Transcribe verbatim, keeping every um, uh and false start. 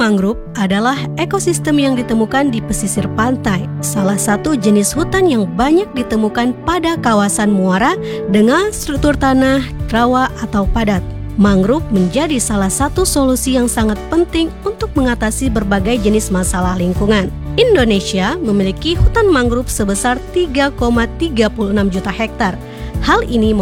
mangrove adalah ekosistem yang ditemukan di pesisir pantai, salah satu jenis hutan yang banyak ditemukan pada kawasan muara dengan struktur tanah rawa atau padat. Mangrove menjadi salah satu solusi yang sangat penting untuk mengatasi berbagai jenis masalah lingkungan. Indonesia memiliki hutan mangrove sebesar tiga koma tiga puluh enam juta hektar. Hal ini